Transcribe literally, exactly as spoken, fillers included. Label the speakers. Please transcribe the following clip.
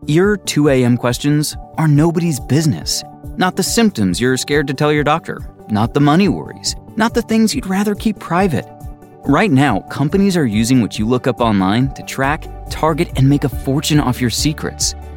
Speaker 1: Your two a.m. questions are nobody's business. Not the symptoms you're scared to tell your doctor. Not the money worries. Not the things you'd rather keep private. Right now, companies are using what you look up online to track, target, and make a fortune off your secrets.